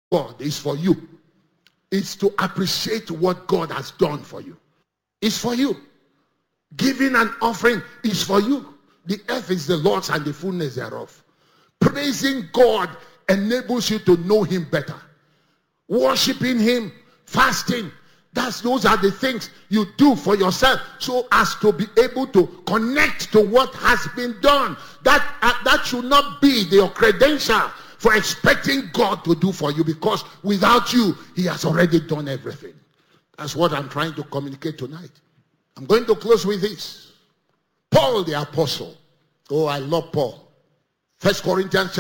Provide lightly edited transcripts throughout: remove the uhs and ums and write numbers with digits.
God is for you. It's to appreciate what God has done for you. It's for you. Giving an offering is for you. The earth is the Lord's and the fullness thereof. Praising God enables you to know him better. Worshiping him, fasting, those are the things you do for yourself so as to be able to connect to what has been done. That should not be your credential for expecting God to do for you, because without you, he has already done everything. That's what I'm trying to communicate tonight. I'm going to close with this. Paul the apostle. Oh, I love Paul. Philippians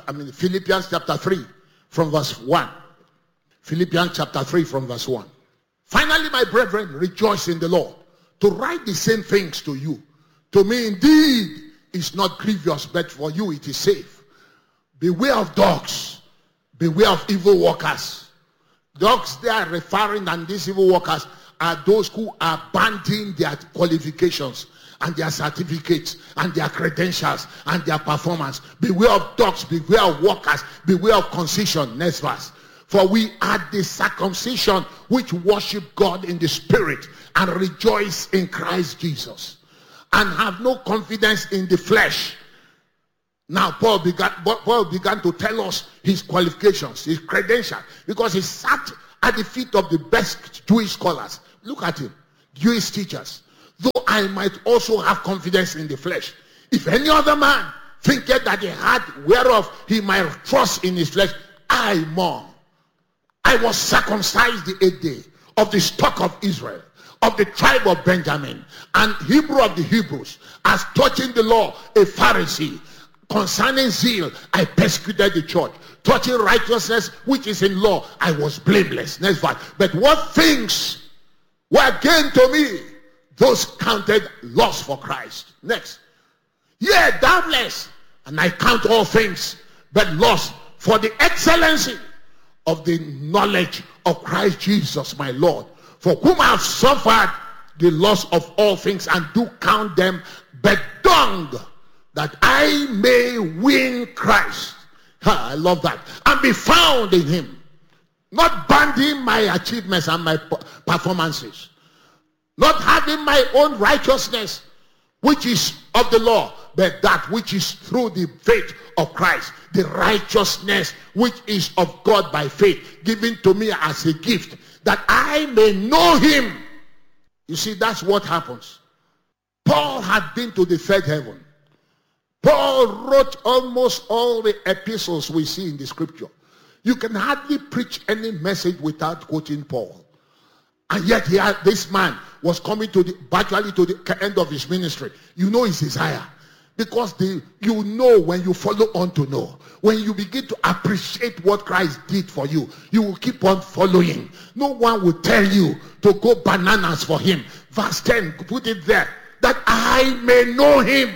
chapter 3 from verse 1. Philippians chapter 3 from verse 1. Finally, my brethren, rejoice in the Lord. To write the same things to you, to me indeed is not grievous, but for you it is safe. Beware of dogs. Beware of evil workers. Dogs they are referring, and these evil workers are those who are banding their qualifications and their certificates and their credentials and their performance. Beware of dogs, beware of workers, beware of concision. Next verse. For we are the circumcision which worship God in the spirit and rejoice in Christ Jesus, and have no confidence in the flesh. Now Paul began to tell us his qualifications, his credentials, because he sat at the feet of the best Jewish scholars. Look at him, Jewish teachers. Though I might also have confidence in the flesh, if any other man thinketh that he had whereof he might trust in his flesh, I more. I was circumcised the 8th day, of the stock of Israel, of the tribe of Benjamin, and Hebrew of the Hebrews, as touching the law, a Pharisee. Concerning zeal, I persecuted the church. Touching righteousness, which is in law, I was blameless. Next verse. But what things were gain to me, those counted loss for Christ. Next. Yea, doubtless, and I count all things but loss for the excellency of the knowledge of Christ Jesus my Lord, for whom I have suffered the loss of all things, and do count them but dung, that I may win Christ. I love that. And be found in him, not banding my achievements and my performances, not having my own righteousness which is of the law, but that which is through the faith of Christ, the righteousness which is of God by faith, given to me as a gift, that I may know him. You see, that's what happens. Paul had been to the third heaven. Paul wrote almost all the epistles we see in the scripture. You can hardly preach any message without quoting Paul. And yet this man was coming virtually to the end of his ministry. You know his desire. Because you know when you follow on to know. When you begin to appreciate what Christ did for you, you will keep on following. No one will tell you to go bananas for him. Verse 10, put it there. That I may know him.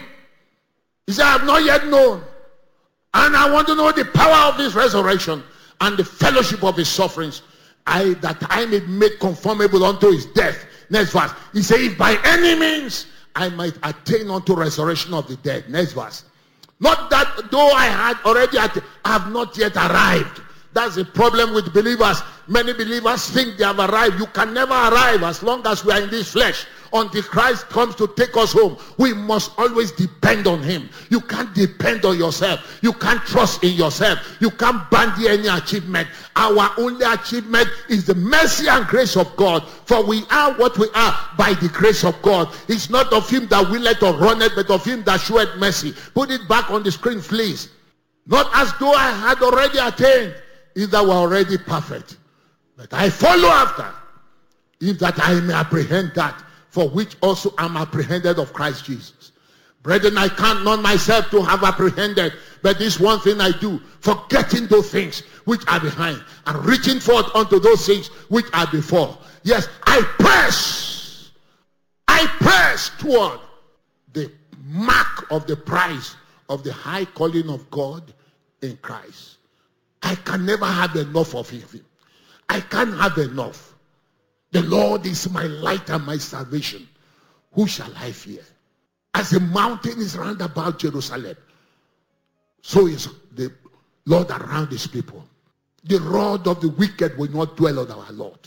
He said, I have not yet known. And I want to know the power of his resurrection and the fellowship of his sufferings, that I may be made conformable unto his death. Next verse. He said, if by any means I might attain unto resurrection of the dead. Next verse. Not that though I had already, I have not yet arrived. That's the problem with believers. Many believers think they have arrived. You can never arrive as long as we are in this flesh. Until Christ comes to take us home, we must always depend on him. You can't depend on yourself. You can't trust in yourself. You can't bandy any achievement. Our only achievement is the mercy and grace of God. For we are what we are by the grace of God. It's not of him that willeth or runneth, but of him that showeth mercy. Put it back on the screen, please. Not as though I had already attained, if that were already perfect, but I follow after, if that I may apprehend that for which also am apprehended of Christ Jesus. Brethren, I count not myself to have apprehended, but this one thing I do, forgetting those things which are behind, and reaching forth unto those things which are before. Yes, I press toward the mark of the prize of the high calling of God in Christ. I can never have enough of him. I can't have enough. The Lord is my light and my salvation. Who shall I fear? As the mountain is round about Jerusalem, so is the Lord around his people. The rod of the wicked will not dwell on our Lord.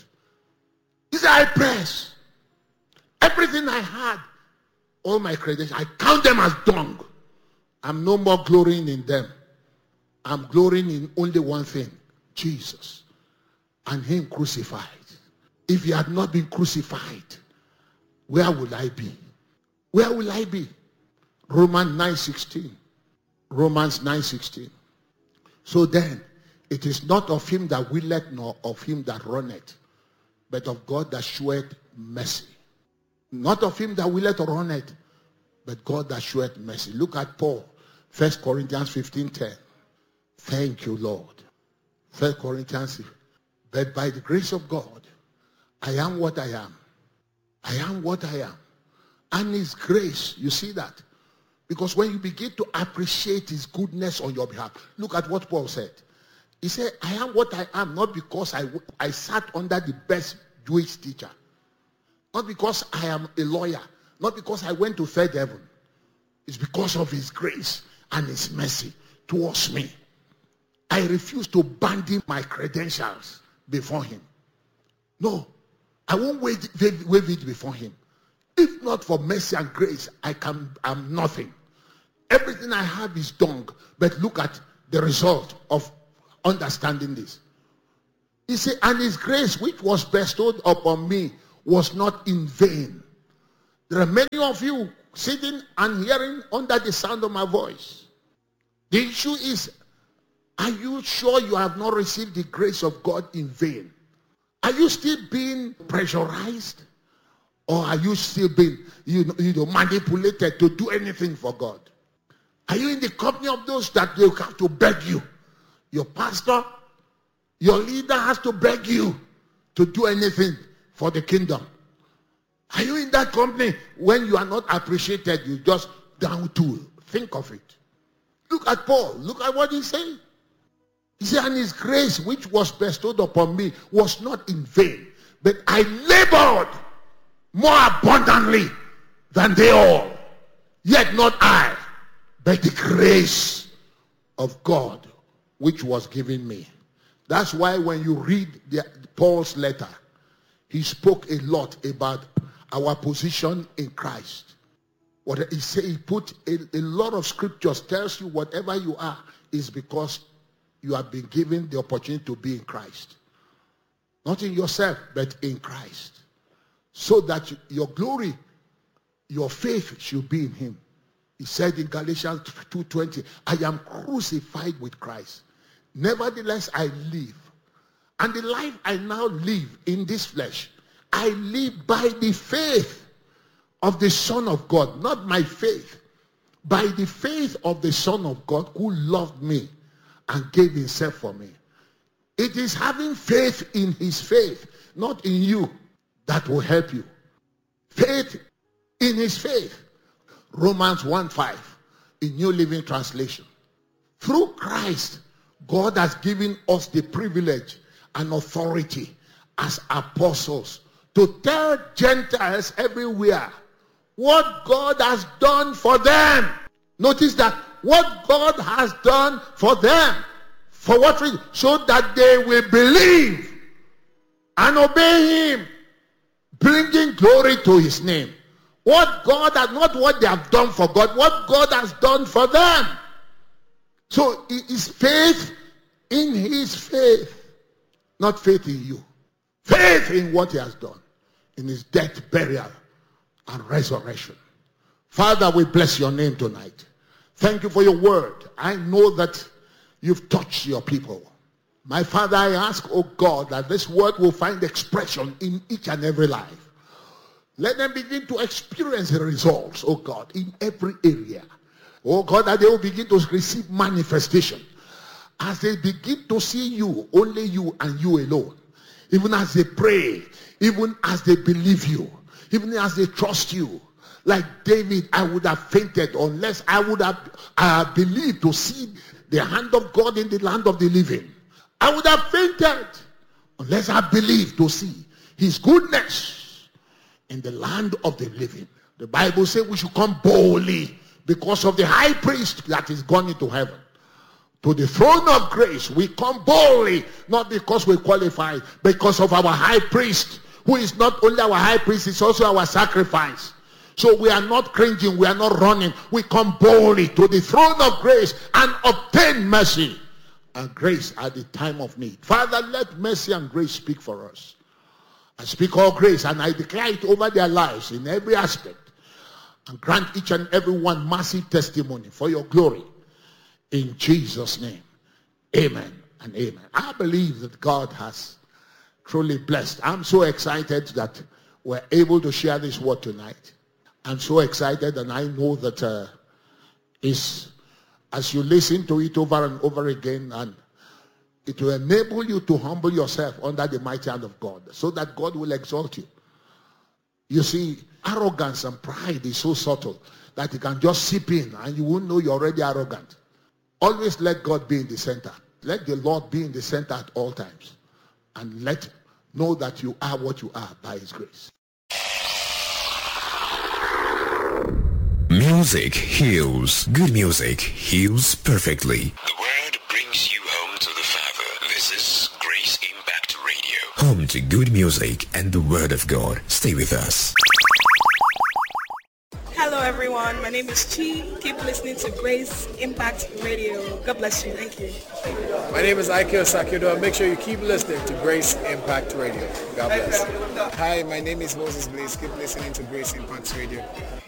He said, I press. Everything I had, all my credentials, I count them as dung. I'm no more glorying in them. I'm glorying in only one thing, Jesus and him crucified. If he had not been crucified, where will I be? Where will I be? Romans 9:16. Romans 9:16. So then, it is not of him that willeth, nor of him that runneth, but of God that sheweth mercy. Not of him that willeth or runneth, but God that sheweth mercy. Look at Paul, 1 Corinthians 15:10. Thank you, Lord. 1 Corinthians, but by the grace of God, I am what I am. I am what I am. And his grace, you see that? Because when you begin to appreciate his goodness on your behalf, look at what Paul said. He said, I am what I am, not because I sat under the best Jewish teacher. Not because I am a lawyer. Not because I went to third heaven. It's because of his grace and his mercy towards me. I refuse to bandy my credentials before him. No, I won't wave it before him. If not for mercy and grace, I'm nothing. Everything I have is dung. But look at the result of understanding this. He said, and his grace which was bestowed upon me was not in vain. There are many of you sitting and hearing under the sound of my voice. The issue is, are you sure you have not received the grace of God in vain? Are you still being pressurized? Or are you still being manipulated to do anything for God? Are you in the company of those that they have to beg you? Your pastor, your leader has to beg you to do anything for the kingdom. Are you in that company when you are not appreciated, you just down tool? Think of it. Look at Paul. Look at what he said. He said, and his grace which was bestowed upon me was not in vain, but I labored more abundantly than they all. Yet not I, but the grace of God which was given me. That's why when you read Paul's letter, he spoke a lot about our position in Christ. What he said, he put a lot of scriptures, tells you whatever you are is because you have been given the opportunity to be in Christ. Not in yourself, but in Christ. So that your glory, your faith should be in him. He said in Galatians 2:20, I am crucified with Christ. Nevertheless, I live. And the life I now live in this flesh, I live by the faith of the Son of God. Not my faith. By the faith of the Son of God who loved me and gave himself for me. It is having faith in his faith, not in you, that will help you. Faith in his faith. Romans 1:5 in New Living Translation. Through Christ, God has given us the privilege and authority as apostles to tell Gentiles everywhere what God has done for them. Notice that what God has done for them. For what reason? So that they will believe and obey him, bringing glory to his name. What God has, not what they have done for God, what God has done for them. So it is faith in his faith, not faith in you. Faith in what he has done, in his death, burial, and resurrection. Father, we bless your name tonight. Thank you for your word. I know that you've touched your people. My Father, I ask, oh God, that this word will find expression in each and every life. Let them begin to experience the results, oh God, in every area. Oh God, that they will begin to receive manifestation. As they begin to see you, only you and you alone. Even as they pray, even as they believe you, even as they trust you. Like David, I would have fainted unless I would have believed to see the hand of God in the land of the living. I would have fainted unless I believed to see his goodness in the land of the living. The Bible says we should come boldly because of the high priest that is gone into heaven To the throne of grace, we come boldly, not because we qualify, because of our high priest, who is not only our high priest, it's also our sacrifice. So we are not cringing, we are not running. We come boldly to the throne of grace and obtain mercy and grace at the time of need. Father, let mercy and grace speak for us. I speak all grace and I declare it over their lives in every aspect. And grant each and every one massive testimony for your glory. In Jesus' name, amen and amen. I believe that God has truly blessed. I'm so excited that we're able to share this word tonight. I'm so excited, and I know that as you listen to it over and over again, and it will enable you to humble yourself under the mighty hand of God, so that God will exalt you. You see, arrogance and pride is so subtle that you can just seep in and you won't know you're already arrogant. Always let God be in the center. Let the Lord be in the center at all times. And know that you are what you are by his grace. Music heals. Good music heals perfectly. The word brings you home to the Father. This is Grace Impact Radio. Home to good music and the word of God. Stay with us. Hello everyone, my name is Chi. Keep listening to Grace Impact Radio. God bless you. Thank you. My name is Ike Osakido. Make sure you keep listening to Grace Impact Radio. God bless. Hi, my name is Moses Blaze. Keep listening to Grace Impact Radio.